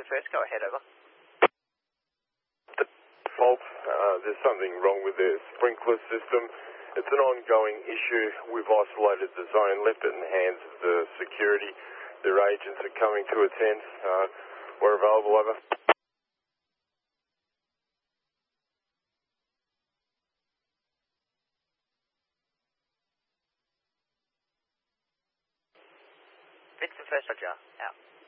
Victor First, go ahead, over. Fault. There's something wrong with the sprinkler system. It's an ongoing issue. We've isolated the zone, left it in the hands of the security. Their agents are coming to attend. We're available, over. Victor First, Roger, out.